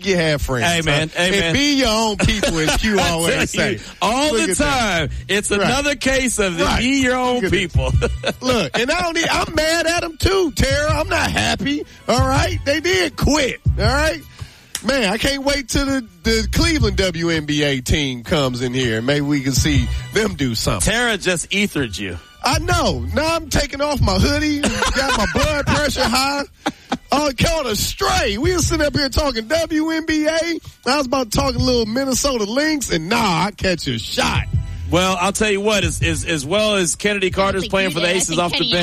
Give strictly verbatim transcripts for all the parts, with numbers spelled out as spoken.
you have friends. Hey, man. Huh? Hey, man. And be your own people, as Q always say. All Look the at time. that. It's another right. case of the right. be your own people. Look, and I don't need, I'm mad at them too, Tara. I'm not happy. All right? They did quit. All right? Man, I can't wait till the, the Cleveland W N B A team comes in here. Maybe we can see them do something. Tara just ethered you. I know. Now I'm taking off my hoodie, got my blood pressure high. Oh, caught a stray. We were sitting up here talking W N B A. I was about to talk a little Minnesota Lynx, and nah, I catch a shot. Well, I'll tell you what, as, as, as well as Kennedy Carter's playing for the Aces off Kenny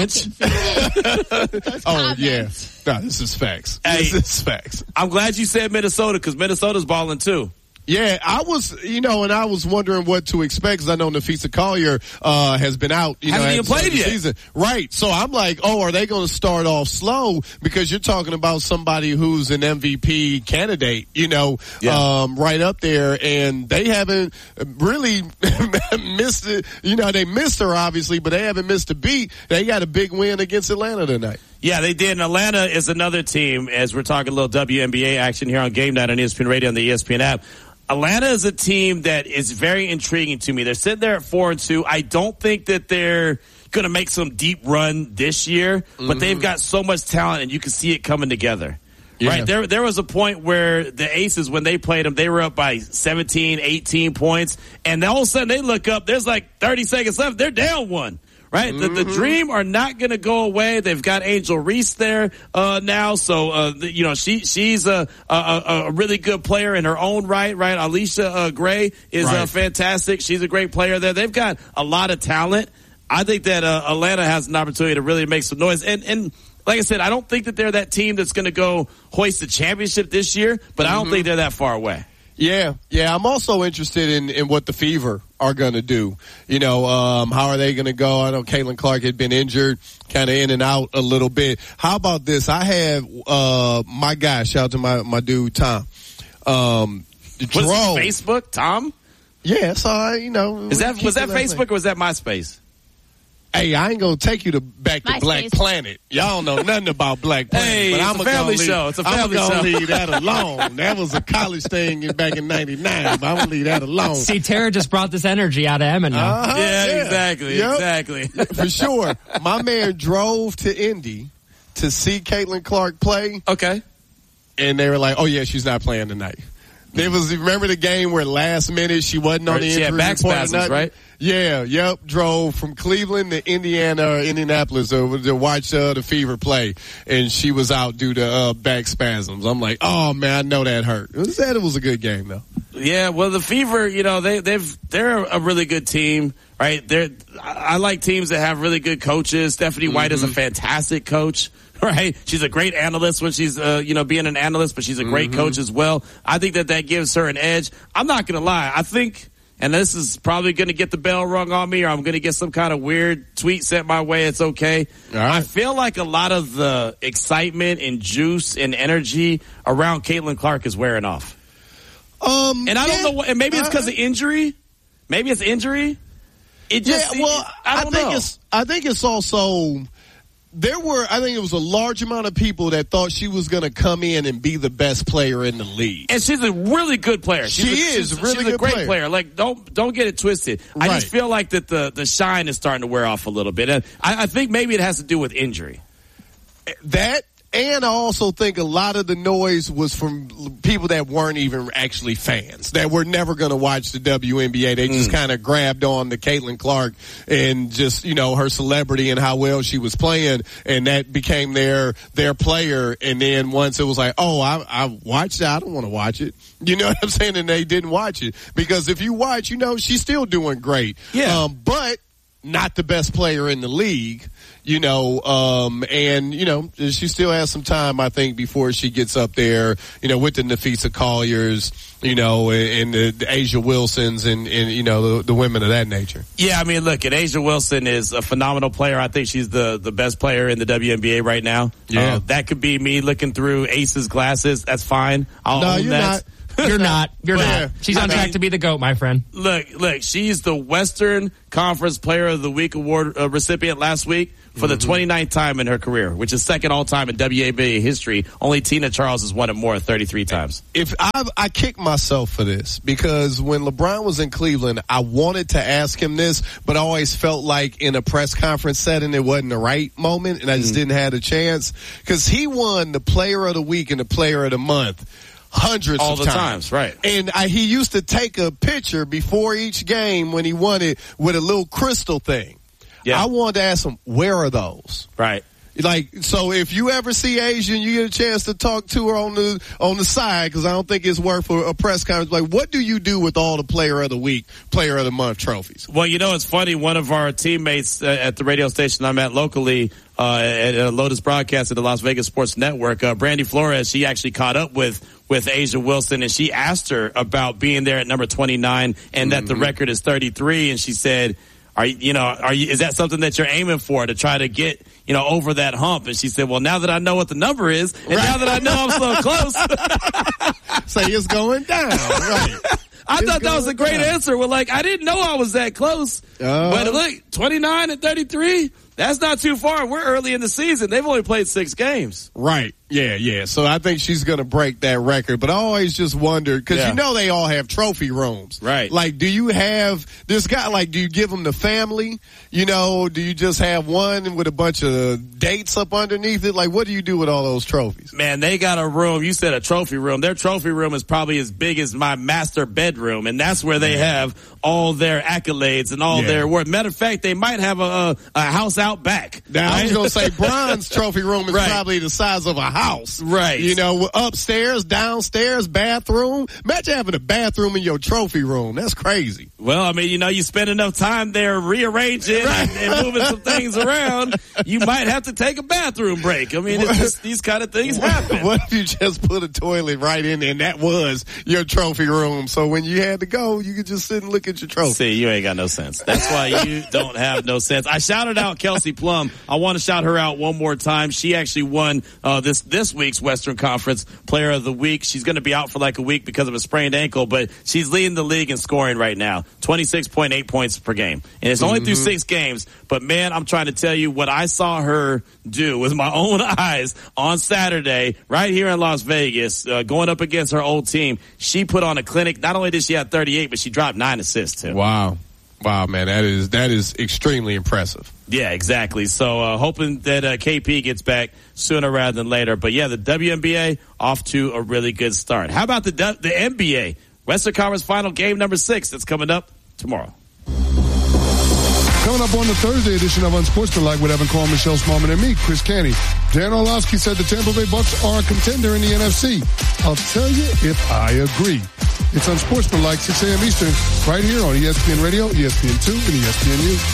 the bench. Oh, yeah. No, this is facts. Hey, this is facts. I'm glad you said Minnesota, because Minnesota's balling too. Yeah, I was, you know, and I was wondering what to expect because I know Nafisa Collier uh, has been out. You Hasn't know, even played yet. Season. Right. So I'm like, oh, are they going to start off slow? Because you're talking about somebody who's an M V P candidate, you know, yeah. um, right up there, and they haven't really missed it. You know, they missed her obviously, but they haven't missed a beat. They got a big win against Atlanta tonight. Yeah, they did. And Atlanta is another team, as we're talking a little W N B A action here on Game Night on E S P N Radio and the E S P N app. Atlanta is a team that is very intriguing to me. They're sitting there at four and two. I don't think that they're going to make some deep run this year, mm-hmm. but they've got so much talent, and you can see it coming together. Yeah. Right? There, there was a point where the Aces, when they played them, they were up by seventeen, eighteen points, and all of a sudden they look up. There's like thirty seconds left. They're down one. Right? Mm-hmm. The, the Dream are not going to go away. They've got Angel Reese there, uh, now. So, uh, the, you know, she, she's a, a, a really good player in her own right, right? Alicia, uh, Gray is, right. uh, fantastic. She's a great player there. They've got a lot of talent. I think that, uh, Atlanta has an opportunity to really make some noise. And, and, like I said, I don't think that they're that team that's going to go hoist the championship this year, but mm-hmm. I don't think they're that far away. Yeah, yeah. I'm also interested in, in what the Fever are going to do. You know, um, how are they going to go? I know Caitlin Clark had been injured, kind of in and out a little bit. How about this? I have uh, my guy, shout out to my, my dude, Tom. Um, was it Facebook, Tom? Yeah, so, I, you know. Is that, was that Facebook or was that MySpace? Hey, I ain't gonna take you to back to MySpace. Black Planet. Y'all don't know nothing about Black Planet. Hey, but it's I'm a family leave, show. It's a family I'm show. gonna leave that alone. That was a college thing in, back in ninety-nine, but I'm gonna leave that alone. See, Tara just brought this energy out of Emma now. Uh-huh, yeah, yeah, exactly, yep. exactly. For sure. My man drove to Indy to see Caitlin Clark play. Okay. And they were like, oh yeah, she's not playing tonight. There was, remember the game where last minute she wasn't on the she injury had back report or spasms, nothing? right? Yeah, yep. Drove from Cleveland to Indiana or Indianapolis to, to watch uh, the Fever play, and she was out due to uh, back spasms. I'm like, oh man, I know that hurt. It was, it was a good game though. Yeah, well, the Fever, you know, they they've they're a really good team, right? They're I, I like teams that have really good coaches. Stephanie White mm-hmm. is a fantastic coach. Right, she's a great analyst when she's, uh, you know, being an analyst, but she's a great mm-hmm. coach as well. I think that that gives her an edge. I'm not going to lie. I think, and this is probably going to get the bell rung on me, or I'm going to get some kind of weird tweet sent my way. It's okay. All right. I feel like a lot of the excitement and juice and energy around Caitlin Clark is wearing off. Um, and I yeah, don't know what. And maybe it's because uh, of injury. Maybe it's injury. It just. Yeah. Well, it, I don't I think know. it's. I think it's also. There were, I think it was a large amount of people that thought she was going to come in and be the best player in the league. And she's a really good player. She's she a, is she's, really she's good a great player. player. Like, don't don't get it twisted. I Right. just feel like that the the shine is starting to wear off a little bit. And I, I think maybe it has to do with injury. That, and I also think a lot of the noise was from people that weren't even actually fans, that were never going to watch the W N B A. They just mm. kind of grabbed on to Caitlin Clark and just, you know, her celebrity and how well she was playing, and that became their their player. And then once it was like, oh, I, I watched it, I don't want to watch it. You know what I'm saying? And they didn't watch it. Because if you watch, you know, she's still doing great. Yeah. Um, but not the best player in the league. You know, um, and, you know, she still has some time, I think, before she gets up there, you know, with the Nafisa Colliers, you know, and the, the Asia Wilsons and, and, you know, the, the women of that nature. Yeah, I mean, look, and Asia Wilson is a phenomenal player. I think she's the, the best player in the W N B A right now. Yeah. Uh, that could be me looking through Ace's glasses. That's fine. I'll no, own you're that. not. You're not. You're But, not. yeah, She's on I track mean- to be the GOAT, my friend. Look, look, she's the Western Conference Player of the Week award uh, recipient last week for the twenty-ninth time in her career, which is second all time in W N B A history. Only Tina Charles has won it more, thirty-three times. If I, I kick myself for this because when LeBron was in Cleveland, I wanted to ask him this, but I always felt like in a press conference setting, it wasn't the right moment, and I just mm. didn't have a chance because he won the Player of the Week and the Player of the Month hundreds all of the times. times, right? And I, he used to take a picture before each game when he won it with a little crystal thing. Yeah. I wanted to ask him, where are those? Right. Like, so if you ever see Asian, you get a chance to talk to her on the on the side, because I don't think it's worth a, a press conference. Like, what do you do with all the Player of the Week, Player of the Month trophies? Well, you know, it's funny. One of our teammates uh, at the radio station I'm at locally, uh, at uh, Lotus Broadcast at the Las Vegas Sports Network, uh, Brandy Flores, she actually caught up with with Asia Wilson, and she asked her about being there at number twenty-nine and mm-hmm. that the record is thirty-three, and she said, Are you, you know, are you, is that something that you're aiming for to try to get, you know, over that hump? And she said, well, now that I know what the number is, and right. now that I know I'm so close. Say it's going down, right. I it's thought that was a great down. answer. Well, like, I didn't know I was that close. Uh, but look, twenty-nine and thirty-three, that's not too far. We're early in the season. They've only played six games. Right. Yeah, yeah. So I think she's going to break that record. But I always just wondered, because yeah. you know they all have trophy rooms. Right. Like, do you have this guy, like, do you give them the family? You know, do you just have one with a bunch of dates up underneath it? Like, what do you do with all those trophies? Man, they got a room. You said a trophy room. Their trophy room is probably as big as my master bedroom. And that's where they have all their accolades and all yeah. their work. Matter of fact, they might have a, a, a house out back. Now, right? I was going to say, Bron's trophy room is right. probably the size of a house. Right. You know, upstairs, downstairs, bathroom. Imagine having a bathroom in your trophy room. That's crazy. Well, I mean, you know, you spend enough time there rearranging right. and, and moving some things around, you might have to take a bathroom break. I mean, it's just, these kind of things happen. What if you just put a toilet right in there and that was your trophy room? So when you had to go, you could just sit and look at your trophy. See, you ain't got no sense. That's why you don't have no sense. I shouted out Kelsey Plum. I want to shout her out one more time. She actually won uh, this this week's Western Conference Player of the Week. She's going to be out for like a week because of a sprained ankle, but she's leading the league in scoring right now. twenty-six point eight points per game. And it's only mm-hmm. through six games. But, man, I'm trying to tell you what I saw her do with my own eyes on Saturday right here in Las Vegas, uh, going up against her old team. She put on a clinic. Not only did she have thirty-eight, but she dropped nine assists, too. Wow. Wow, man, that is that is extremely impressive. Yeah, exactly. So uh, hoping that uh, K P gets back sooner rather than later. But, yeah, the W N B A off to a really good start. How about the the N B A? Western Conference Final game number six that's coming up tomorrow. Coming up on the Thursday edition of Unsportsmanlike with Evan Cole, Michelle Smallman, and me, Chris Canty. Dan Orlovsky said the Tampa Bay Bucks are a contender in the N F C. I'll tell you if I agree. It's Unsportsmanlike, six a.m. Eastern, right here on E S P N Radio, E S P N two, and E S P N U.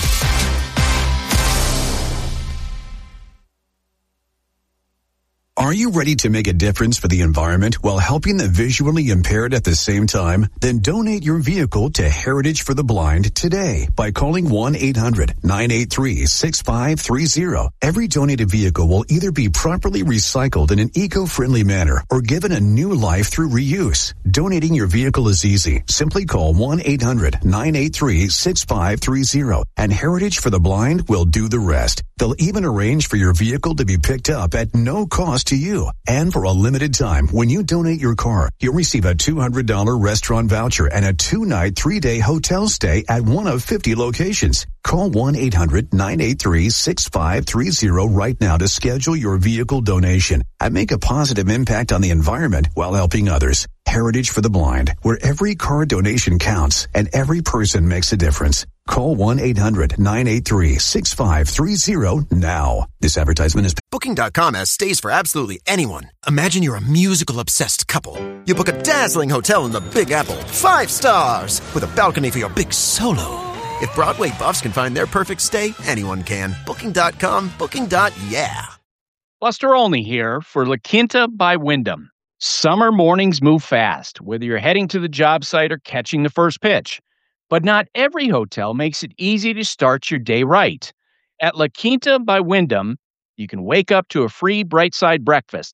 Are you ready to make a difference for the environment while helping the visually impaired at the same time? Then donate your vehicle to Heritage for the Blind today by calling one eight hundred nine eight three six five three zero. Every donated vehicle will either be properly recycled in an eco-friendly manner or given a new life through reuse. Donating your vehicle is easy. Simply call one eight hundred nine eight three six five three zero and Heritage for the Blind will do the rest. They'll even arrange for your vehicle to be picked up at no cost to you. And for a limited time, when you donate your car, you'll receive a two hundred dollars restaurant voucher and a two-night, three-day hotel stay at one of fifty locations. Call one eight hundred nine eight three six five three zero right now to schedule your vehicle donation and make a positive impact on the environment while helping others. Heritage for the Blind, where every car donation counts and every person makes a difference. Call one eight hundred nine eight three six five three zero now. This advertisement is... Booking dot com has stays for absolutely anyone. Imagine you're a musical-obsessed couple. You book a dazzling hotel in the Big Apple. Five stars! With a balcony for your big solo. If Broadway buffs can find their perfect stay, anyone can. Booking dot com, booking. Yeah. Buster Olney here for La Quinta by Wyndham. Summer mornings move fast, whether you're heading to the job site or catching the first pitch. But not every hotel makes it easy to start your day right. At La Quinta by Wyndham, you can wake up to a free Bright Side breakfast,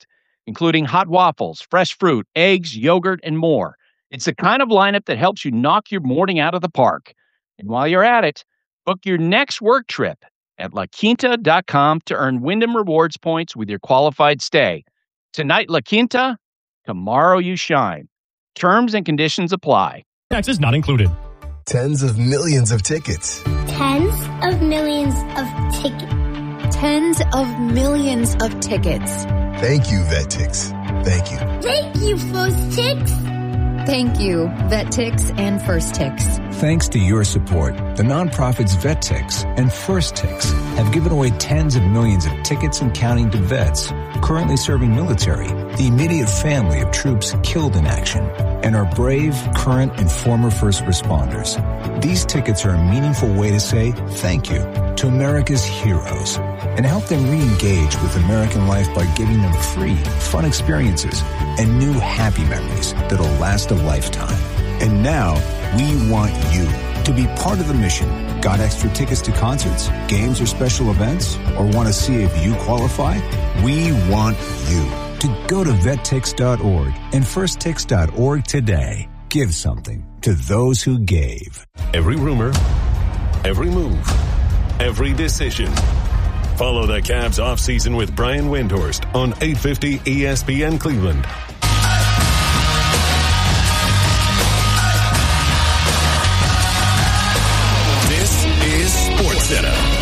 including hot waffles, fresh fruit, eggs, yogurt, and more. It's the kind of lineup that helps you knock your morning out of the park. And while you're at it, book your next work trip at la quinta dot com to earn Wyndham Rewards points with your qualified stay. Tonight, La Quinta, tomorrow you shine. Terms and conditions apply. Taxes not included. Tens of millions of tickets. Tens of millions of tickets. Tens of millions of tickets. Thank you, VetTix. Thank you. Thank you, FirstTix. Thank you, VetTix and FirstTix. Thanks to your support, the nonprofits VetTix and FirstTix have given away tens of millions of tickets and counting to vets currently serving military, the immediate family of troops killed in action, and our brave, current, and former first responders. These tickets are a meaningful way to say thank you to America's heroes and help them re-engage with American life by giving them free, fun experiences and new happy memories that'll last a lifetime. And now, we want you to be part of the mission. Got extra tickets to concerts, games, or special events? Or want to see if you qualify? We want you to go to vet tix dot org and first tix dot org today. Give something to those who gave. Every rumor, every move, every decision. Follow the Cavs offseason with Brian Windhorst on eight fifty E S P N Cleveland. This is SportsCenter.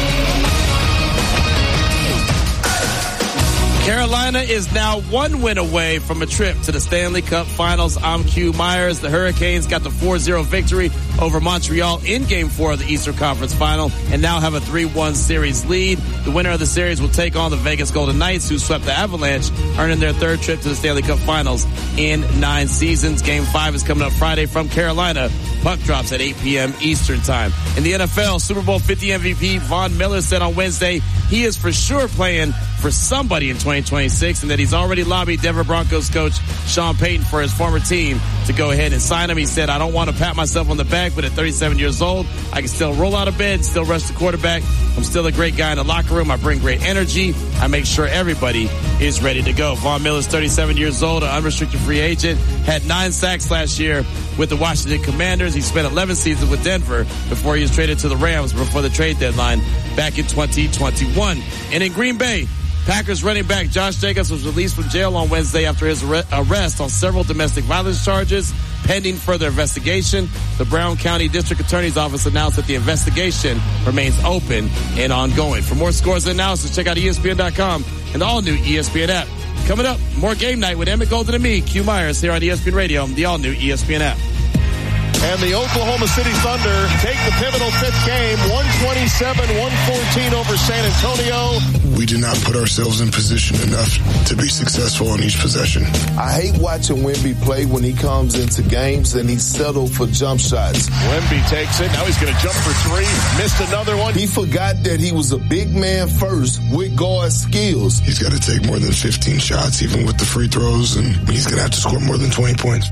Carolina is now one win away from a trip to the Stanley Cup Finals. I'm Q Myers. The Hurricanes got the four zero victory over Montreal in Game four of the Eastern Conference Final and now have a three one series lead. The winner of the series will take on the Vegas Golden Knights, who swept the Avalanche, earning their third trip to the Stanley Cup Finals in nine seasons. Game five is coming up Friday from Carolina. Puck drops at eight p.m. Eastern Time. In the N F L, Super Bowl fifty M V P Von Miller said on Wednesday he is for sure playing for somebody in twenty twenty-six and that he's already lobbied Denver Broncos coach Sean Payton for his former team to go ahead and sign him. He said, I don't want to pat myself on the back, but at thirty-seven years old, I can still roll out of bed and still rush the quarterback. I'm still a great guy in the locker room. I bring great energy. I make sure everybody is ready to go. Von Miller's thirty-seven years old, an unrestricted free agent, had nine sacks last year with the Washington Commanders. He spent eleven seasons with Denver before he was traded to the Rams before the trade deadline back in twenty twenty-one. And in Green Bay, Packers running back Josh Jacobs was released from jail on Wednesday after his arrest on several domestic violence charges pending further investigation. The Brown County District Attorney's Office announced that the investigation remains open and ongoing. For more scores and analysis, check out E S P N dot com and the all-new E S P N app. Coming up, more game night with Emmett Golden and me, Q Myers, here on E S P N Radio, the all-new E S P N app. And the Oklahoma City Thunder take the pivotal fifth game, one twenty-seven one fourteen over San Antonio. We did not put ourselves in position enough to be successful in each possession. I hate watching Wemby play when he comes into games and he's settled for jump shots. Wemby takes it. Now he's going to jump for three. Missed another one. He forgot that he was a big man first with guard skills. He's got to take more than fifteen shots, even with the free throws, and he's going to have to score more than twenty points.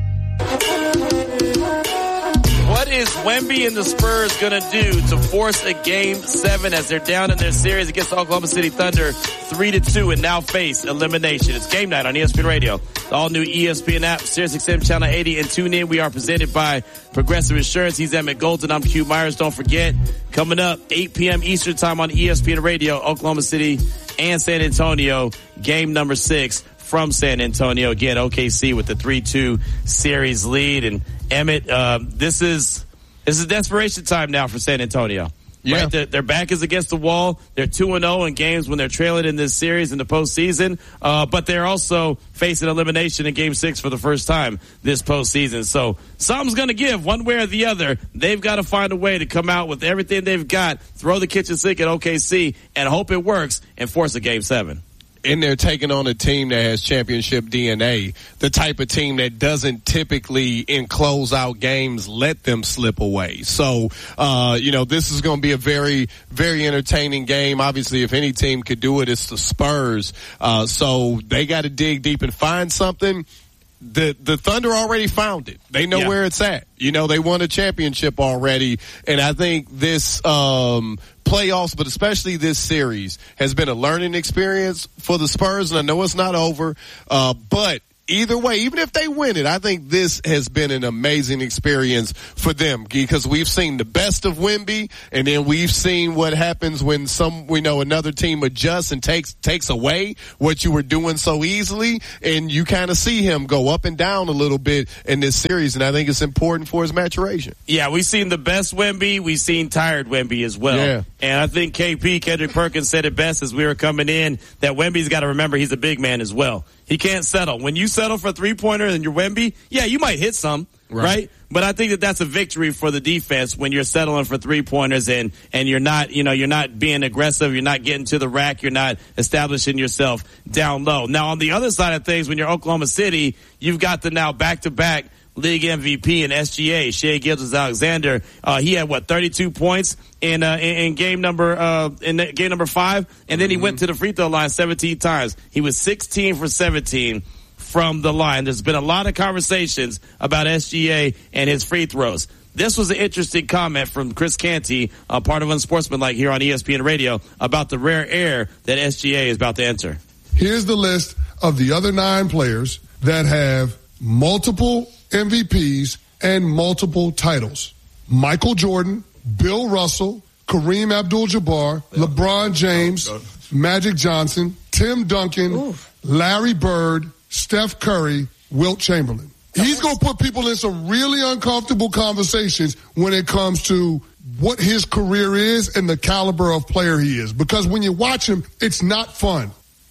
What is Wemby and the Spurs going to do to force a game seven as they're down in their series against the Oklahoma City Thunder three to two and now face elimination? It's game night on E S P N Radio, the all new E S P N app, Sirius X M Channel eighty, and tune in. We are presented by Progressive Insurance. He's Emmett Golden. I'm Q Myers. Don't forget, coming up eight p.m. Eastern Time on E S P N Radio, Oklahoma City and San Antonio, game number six from San Antonio. Again, O K C with the three two series lead. And Emmett, uh, this is this is desperation time now for San Antonio. Yeah. Right? Their, their back is against the wall. They're two and oh in games when they're trailing in this series in the postseason. Uh, but they're also facing elimination in game six for the first time this postseason. So something's going to give one way or the other. They've got to find a way to come out with everything they've got, throw the kitchen sink at O K C, and hope it works and force a game seven. And they're taking on a team that has championship D N A, the type of team that doesn't typically, in closeout games, let them slip away. So, uh, you know, this is going to be a very, very entertaining game. Obviously, if any team could do it, it's the Spurs. Uh, so they got to dig deep and find something. The the Thunder already found it. They know yeah. where it's at. You know, they won a championship already. And I think this um playoffs, but especially this series, has been a learning experience for the Spurs, and I know it's not over, uh, but either way, even if they win it, I think this has been an amazing experience for them because we've seen the best of Wemby, and then we've seen what happens when some, we know, another team adjusts and takes takes away what you were doing so easily, and you kind of see him go up and down a little bit in this series, and I think it's important for his maturation. Yeah, we've seen the best Wemby. We've seen tired Wemby as well. Yeah. And I think K P, Kendrick Perkins, said it best as we were coming in that Wemby's got to remember he's a big man as well. He can't settle. When you settle for a three-pointer and you're Wemby, yeah, you might hit some, right. right? But I think that that's a victory for the defense when you're settling for three-pointers and, and you're not, you know, you're not being aggressive. You're not getting to the rack. You're not establishing yourself down low. Now, on the other side of things, when you're Oklahoma City, you've got the now back-to-back league M V P in S G A, Shai Gilgeous-Alexander. Uh, he had what, thirty-two points in, uh, in, in game number, uh, in game number five. And then he mm-hmm. went to the free throw line seventeen times. He was sixteen for seventeen from the line. There's been a lot of conversations about S G A and his free throws. This was an interesting comment from Chris Canty, uh, part of Unsportsmanlike here on E S P N Radio, about the rare air that S G A is about to enter. Here's the list of the other nine players that have multiple M V Ps and multiple titles. Michael Jordan, Bill Russell, Kareem Abdul-Jabbar, yeah. LeBron James, oh, Magic Johnson, Tim Duncan, Oof. Larry Bird, Steph Curry, Wilt Chamberlain. He's going to put people in some really uncomfortable conversations when it comes to what his career is and the caliber of player he is. Because when you watch him, it's not fun.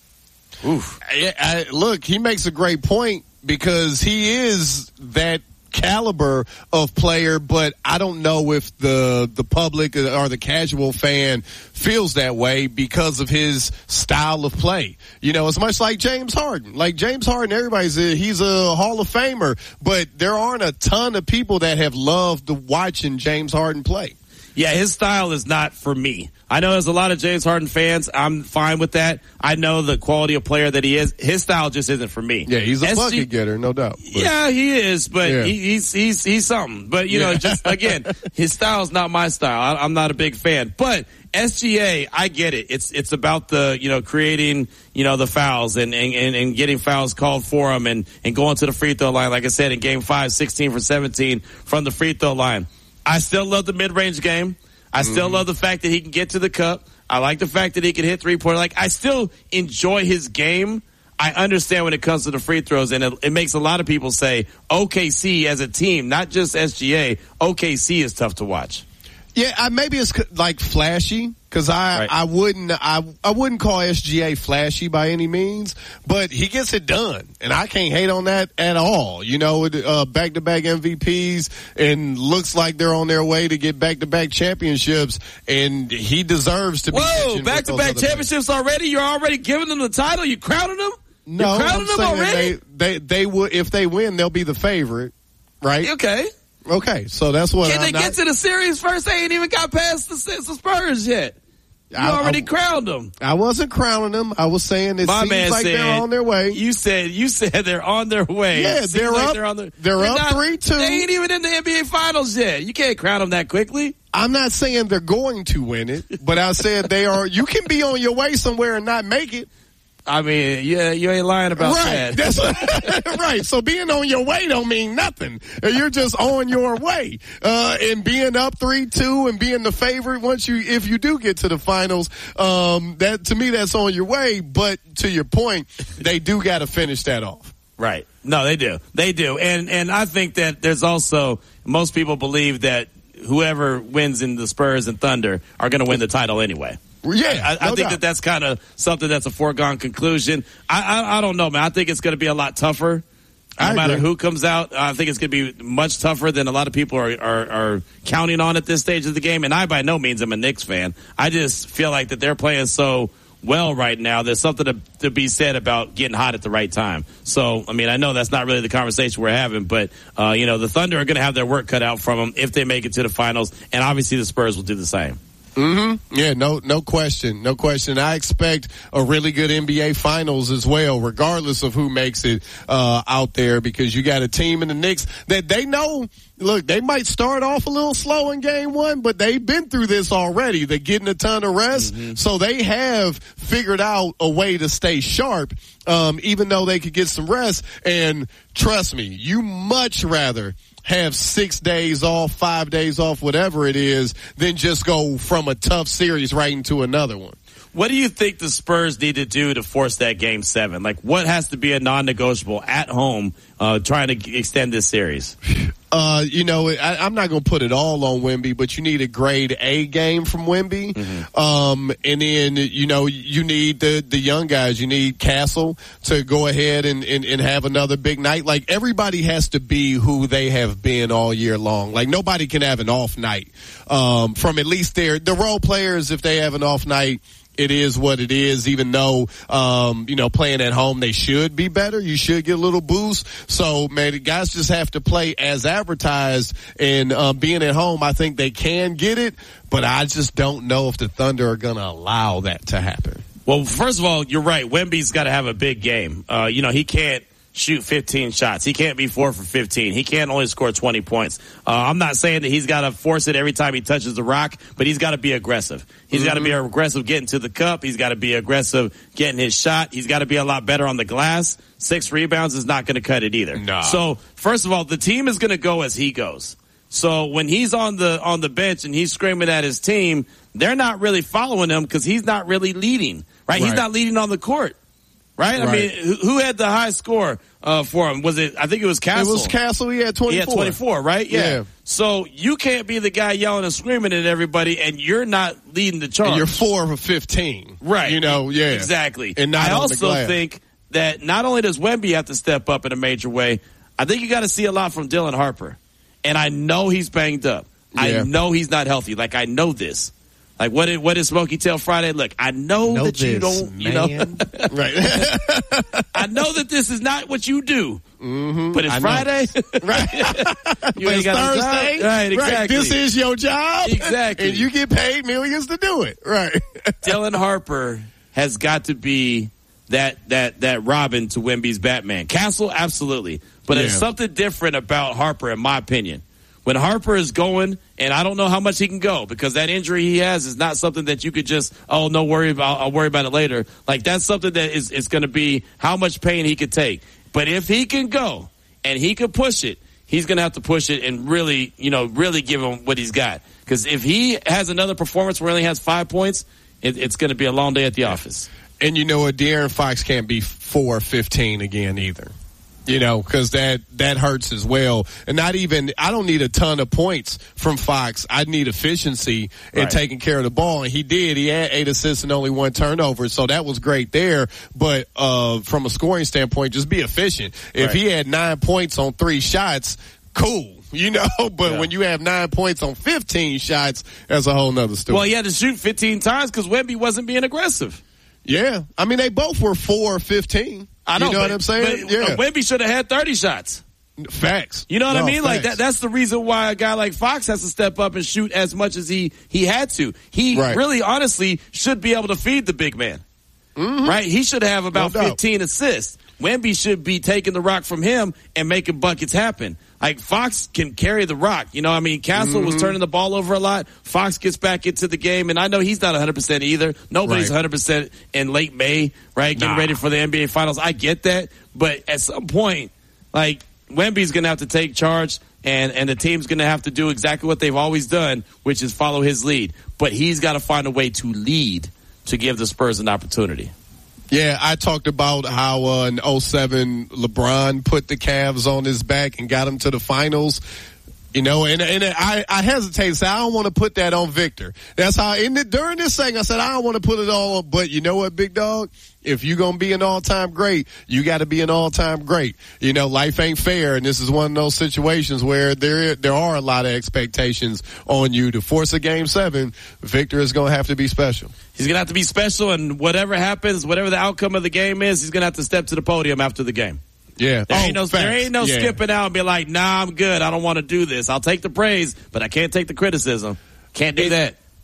Oof. I, I, look, he makes a great point because he is that caliber of player, but I don't know if the the public or the casual fan feels that way because of his style of play. You know, it's much like James Harden. Like James Harden, everybody's a, he's a Hall of Famer, but there aren't a ton of people that have loved watching James Harden play. Yeah, his style is not for me. I know there's a lot of James Harden fans. I'm fine with that. I know the quality of player that he is. His style just isn't for me. Yeah, he's a S G bucket getter, no doubt. But. Yeah, he is, but yeah. he, he's he's he's something. But you yeah. know, just again, his style is not my style. I, I'm not a big fan. But S G A, I get it. It's it's about the you know creating you know the fouls and and, and getting fouls called for him and and going to the free throw line. Like I said in Game Five, sixteen for seventeen from the free throw line. I still love the mid-range game. I still mm-hmm. love the fact that he can get to the cup. I like the fact that he can hit three-pointer. Like, I still enjoy his game. I understand when it comes to the free throws, and it, it makes a lot of people say O K C as a team, not just S G A, O K C is tough to watch. Yeah, I, maybe it's like flashy because I right. I wouldn't I I wouldn't call S G A flashy by any means, but he gets it done, and I can't hate on that at all. You know, uh, back-to-back M V Ps, and looks like they're on their way to get back-to-back championships, and he deserves to be. Whoa, back-to-back championships players. Already? You're already giving them the title? You crowning them? No, You're crowning I'm them saying already? They, they they would if they win, they'll be the favorite, right? Okay. Okay, so that's what. Can I'm they not, get to the series first? They ain't even got past the, the Spurs yet. You I, already I, crowned them. I wasn't crowning them. I was saying it My seems man like said, they're on their way. You said you said they're on their way. Yeah, they're like up. They're, on the, they're, they're up not, three two. They ain't even in the N B A Finals yet. You can't crown them that quickly. I'm not saying they're going to win it, but I said they are. You can be on your way somewhere and not make it. I mean, yeah, you ain't lying about right. that. That's what, right. So being on your way don't mean nothing. You're just on your way. Uh, and being up three two and being the favorite once you, if you do get to the finals, um, that, to me, that's on your way. But to your point, they do got to finish that off. Right. No, they do. They do. And, and I think that there's also, most people believe that whoever wins in the Spurs and Thunder are going to win the title anyway. Yeah, I, I no think doubt. that that's kind of something that's a foregone conclusion. I, I, I don't know, man. I think it's going to be a lot tougher. No I matter agree. who comes out, I think it's going to be much tougher than a lot of people are, are, are counting on at this stage of the game. And I, by no means, am a Knicks fan. I just feel like that they're playing so well right now. There's something to, to be said about getting hot at the right time. So, I mean, I know that's not really the conversation we're having, but, uh, you know, the Thunder are going to have their work cut out from them if they make it to the finals. And obviously the Spurs will do the same. Mm-hmm. Yeah, no, no question, no question. I expect a really good N B A Finals as well, regardless of who makes it uh, out there, because you got a team in the Knicks that they know. Look, they might start off a little slow in game one, but they've been through this already. They're getting a ton of rest, mm-hmm. so they have figured out a way to stay sharp, um, even though they could get some rest. And trust me, you much rather have six days off, five days off, whatever it is, than just go from a tough series right into another one. What do you think the Spurs need to do to force that game seven? Like, what has to be a non-negotiable at home uh, trying to extend this series? Uh, you know, I, I'm not going to put it all on Wemby, but you need a grade A game from Wemby. Mm-hmm. Um, and then, you know, you need the, the young guys. You need Castle to go ahead and, and, and have another big night. Like, everybody has to be who they have been all year long. Like, nobody can have an off night. Um, from at least their, the role players, if they have an off night, it is what it is, even though, um, you know, playing at home, they should be better. You should get a little boost. So, man, the guys just have to play as advertised, and um, being at home, I think they can get it, but I just don't know if the Thunder are going to allow that to happen. Well, first of all, you're right. Wemby's got to have a big game. Uh, you know, he can't shoot fifteen shots. He can't be four for fifteen. He can't only score twenty points. Uh, I'm not saying that he's got to force it every time he touches the rock, but he's got to be aggressive. He's mm-hmm. got to be aggressive getting to the cup. He's got to be aggressive getting his shot. He's got to be a lot better on the glass. Six rebounds is not going to cut it either. Nah. So, first of all, the team is going to go as he goes. So when he's on the on the bench and he's screaming at his team, they're not really following him because he's not really leading, right? right? He's not leading on the court. Right? right? I mean, who, who had the high score uh, for him? Was it, I think it was Castle. It was Castle. He had twenty-four. He had twenty-four, right? Yeah. yeah. So you can't be the guy yelling and screaming at everybody, and you're not leading the charge. And you're four for fifteen. Right. You know, yeah. Exactly. And not I on also the glass. think that not only does Wemby have to step up in a major way, I think you got to see a lot from Dylan Harper. And I know he's banged up. Yeah. I know he's not healthy. Like, I know this. Like, what did, what did Smokey tell Friday? Look, I know, know that this, you don't, you man. know. Right. I know that this is not what you do. Mm-hmm. But it's I Friday. Right. You but ain't it's got Thursday. Right, exactly. Right. This is your job. Exactly. And you get paid millions to do it. Right. Dylan Harper has got to be that, that, that Robin to Wemby's Batman. Castle, absolutely. But yeah. there's something different about Harper, in my opinion. When Harper is going, and I don't know how much he can go, because that injury he has is not something that you could just, oh, no worry about, I'll worry about it later. Like, that's something that is, is going to be how much pain he could take. But if he can go and he can push it, he's going to have to push it and really, you know, really give him what he's got. Because if he has another performance where he only has five points, it, it's going to be a long day at the office. And you know what? De'Aaron Fox can't be four fifteen again either. You know, because that, that hurts as well. And not even, I don't need a ton of points from Fox. I need efficiency in right. taking care of the ball. And he did. He had eight assists and only one turnover. So that was great there. But, uh, from a scoring standpoint, just be efficient. If right. he had nine points on three shots, cool. You know, but yeah. when you have nine points on fifteen shots, that's a whole nother story. Well, he had to shoot fifteen times because Wemby wasn't being aggressive. Yeah. I mean, they both were four fifteen. I know, you know but, what I'm saying? But, yeah. uh, Wemby should have had thirty shots. Facts. You know what no, I mean? facts. Like that, that's the reason why a guy like Fox has to step up and shoot as much as he, he had to. He right. really, honestly, should be able to feed the big man. Mm-hmm. Right? He should have about no fifteen assists. Wemby should be taking the rock from him and making buckets happen. Like, Fox can carry the rock. You know, I mean, Castle mm-hmm. was turning the ball over a lot. Fox gets back into the game, and I know he's not one hundred percent either. Nobody's right. one hundred percent in late May, right, getting nah. ready for the N B A Finals. I get that. But at some point, like, Wemby's going to have to take charge, and, and the team's going to have to do exactly what they've always done, which is follow his lead. But he's got to find a way to lead to give the Spurs an opportunity. Yeah, I talked about how uh, in oh seven LeBron put the Cavs on his back and got him to the finals. You know, and, and I, I hesitate to say I don't want to put that on Victor. That's how, in the, during this thing, I said I don't want to put it all on, but you know what, big dog? If you're going to be an all-time great, you got to be an all-time great. You know, life ain't fair, and this is one of those situations where there there are a lot of expectations on you. To force a game seven, Victor is going to have to be special. He's going to have to be special, and whatever happens, whatever the outcome of the game is, he's going to have to step to the podium after the game. Yeah. There oh, ain't no, there ain't no yeah. skipping out and be like, nah, I'm good. I don't want to do this. I'll take the praise, but I can't take the criticism. Can't do and, that.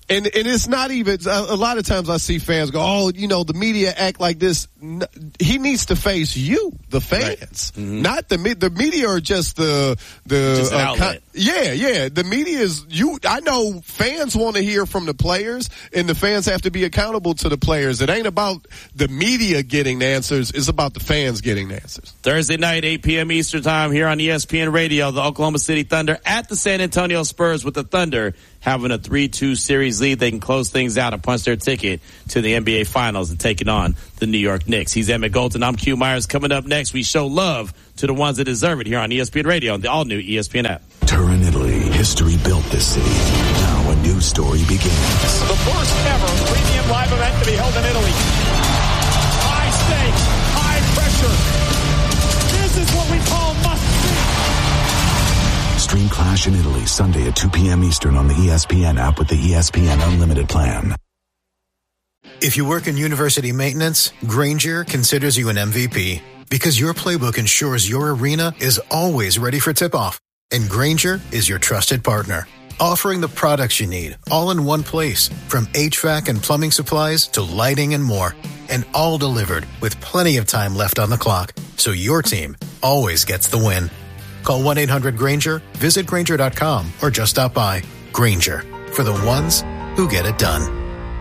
And and it's not even, a, a lot of times I see fans go, oh, you know, the media act like this. No, he needs to face you, the fans, right. mm-hmm. not the the media are just the the just an uh, outlet. con- yeah yeah. The media is you. I know fans want to hear from the players, and the fans have to be accountable to the players. It ain't about the media getting the answers; it's about the fans getting the answers. Thursday night, eight p.m. Eastern time, here on E S P N Radio, the Oklahoma City Thunder at the San Antonio Spurs, with the Thunder having a three two series lead. They can close things out and punch their ticket to the N B A Finals and taking on the New York Knicks. He's Emmett Golden. I'm Q Myers. Coming up next, we show love to the ones that deserve it here on E S P N Radio and the all-new E S P N app. Turin, Italy. History built this city. Now a new story begins. The first ever premium live event to be held in Italy. High stakes, high pressure. This is what we call must-see. Stream Clash in Italy Sunday at two p.m. Eastern on the E S P N app with the E S P N Unlimited plan. If you work in university maintenance, Grainger considers you an M V P because your playbook ensures your arena is always ready for tip-off. And Grainger is your trusted partner, offering the products you need all in one place, from H V A C and plumbing supplies to lighting and more, and all delivered with plenty of time left on the clock, so your team always gets the win. Call one eight hundred Grainger, visit Grainger dot com, or just stop by. Grainger, for the ones who get it done.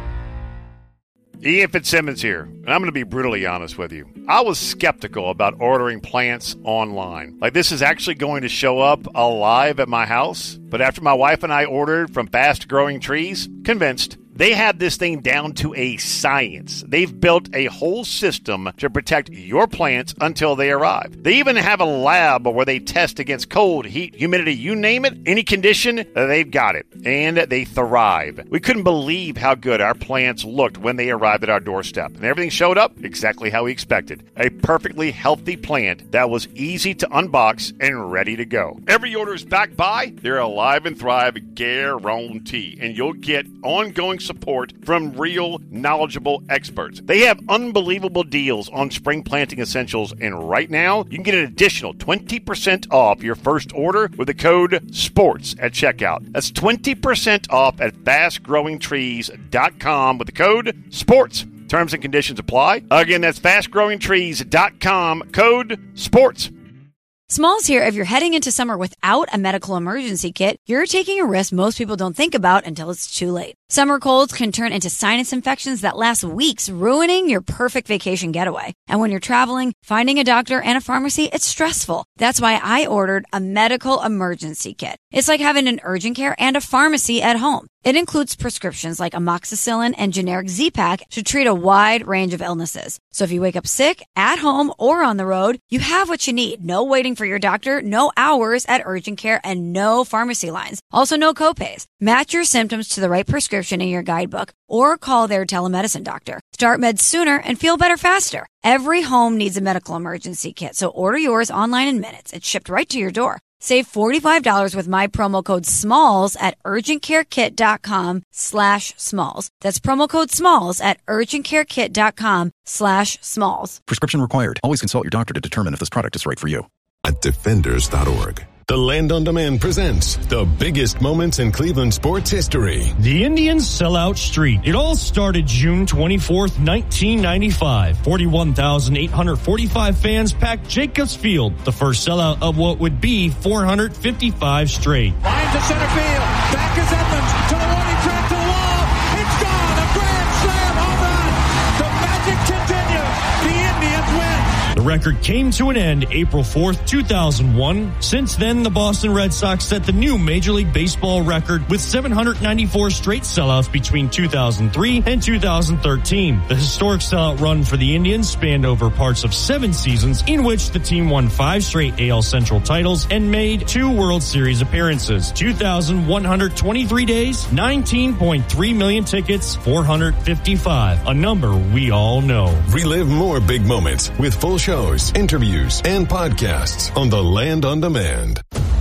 Ian Fitzsimmons here, and I'm going to be brutally honest with you. I was skeptical about ordering plants online. Like, this is actually going to show up alive at my house. But after my wife and I ordered from Fast Growing Trees, convinced. They have this thing down to a science. They've built a whole system to protect your plants until they arrive. They even have a lab where they test against cold, heat, humidity, you name it, any condition, they've got it. And they thrive. We couldn't believe how good our plants looked when they arrived at our doorstep. And everything showed up exactly how we expected. A perfectly healthy plant that was easy to unbox and ready to go. Every order is backed by their Alive and Thrive guarantee. And you'll get ongoing support from real, knowledgeable experts. They have unbelievable deals on spring planting essentials, and right now, you can get an additional twenty percent off your first order with the code SPORTS at checkout. That's twenty percent off at fast growing trees dot com with the code SPORTS. Terms and conditions apply. Again, that's fast growing trees dot com, code SPORTS. Smalls here. If you're heading into summer without a medical emergency kit, you're taking a risk most people don't think about until it's too late. Summer colds can turn into sinus infections that last weeks, ruining your perfect vacation getaway. And when you're traveling, finding a doctor and a pharmacy, it's stressful. That's why I ordered a medical emergency kit. It's like having an urgent care and a pharmacy at home. It includes prescriptions like amoxicillin and generic Z-Pak to treat a wide range of illnesses. So if you wake up sick, at home, or on the road, you have what you need. No waiting for your doctor, no hours at urgent care, and no pharmacy lines. Also, no copays. Match your symptoms to the right prescription in your guidebook or call their telemedicine doctor. Start meds sooner and feel better faster. Every home needs a medical emergency kit, so order yours online in minutes. It's shipped right to your door. Save forty-five dollars with my promo code SMALLS at urgentcarekit.com slash smalls. That's promo code SMALLS at urgentcarekit.com slash smalls. Prescription required. Always consult your doctor to determine if this product is right for you. At defenders dot org. The Land on Demand presents the biggest moments in Cleveland sports history. The Indians sell out street. It all started June twenty-fourth, nineteen ninety-five. forty-one thousand eight hundred forty-five fans packed Jacobs Field, the first sellout of what would be four hundred fifty-five straight. Line to center field. Back is Edmonds to the warning track to the wall. It's gone. A grand slam home run. The magic continues. The Indians win. The record came to an end April fourth, two thousand one. Since then, the Boston Red Sox set the new Major League Baseball record with seven hundred ninety-four straight sellouts between two thousand three and two thousand thirteen. The historic sellout run for the Indians spanned over parts of seven seasons in which the team won five straight A L Central titles and made two World Series appearances. two thousand one hundred twenty-three days, nineteen point three million tickets, four hundred fifty-five, a number we all know. Relive more big moments with full shows, interviews, and podcasts on the Land on Demand.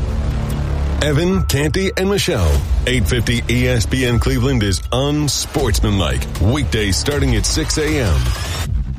Evan, Canty, and Michelle. eight fifty E S P N Cleveland is unsportsmanlike. Weekdays starting at six a.m.